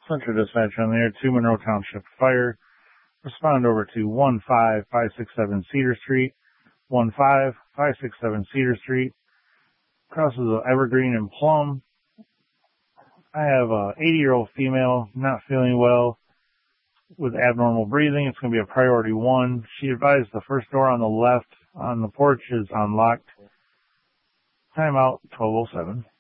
Central Dispatch on the air, 2 Monroe Township Fire. Respond over to 15567 Cedar Street. 15567 Cedar Street. Crosses of Evergreen and Plum. I have a 80-year-old female not feeling well with abnormal breathing. It's going to be a priority 1. She advised the first door on the left on the porch is unlocked. Time out 12:07.